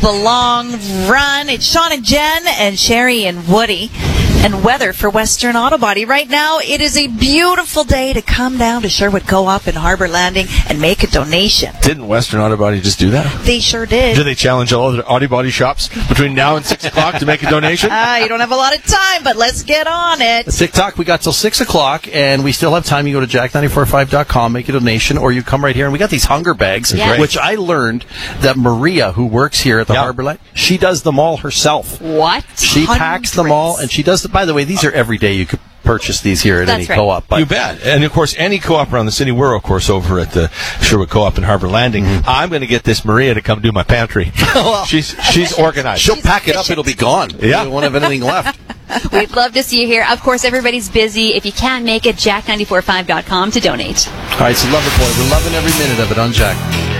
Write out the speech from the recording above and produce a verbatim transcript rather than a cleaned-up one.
the long run. It's Sean and Jen and Sherry and Woody. And weather for Western Auto Body. Right now, it is a beautiful day to come down to Sherwood Co-op in Harbor Landing and make a donation. Didn't Western Auto Body just do that? They sure did. Do they challenge all other Auto Body shops between now and six o'clock to make a donation? Ah, you don't have a lot of time, but let's get on it. TikTok, we got till six o'clock, and we still have time. You go to jack nine four five dot com, make a donation, or you come right here, and we got these hunger bags, Yes. which I learned that Maria, who works here at the Yeah. Harbor Landing, she does them all herself. What? She packs them all, and she does the, by the way, these are every day you could purchase these here at That's any right. co-op. But You bet. And, of course, any co-op around the city, we're, of course, over at the Sherwood Co-op in Harbor Landing. Mm-hmm. I'm going to get this Maria to come do my pantry. she's she's organized. she'll She's pack it up, efficient. it'll be gone. Yeah. We won't have anything left. We'd love to see you here. Of course, everybody's busy. If you can't make it, jack nine four five dot com to donate. All right, so love it, boy. We're loving every minute of it on Jack.